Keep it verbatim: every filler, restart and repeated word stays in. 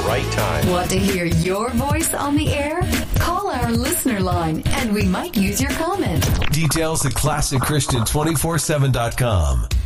right time. Want to hear your voice on the air? Call our listener line and we might use your comment. Details at classic christian two four seven dot com.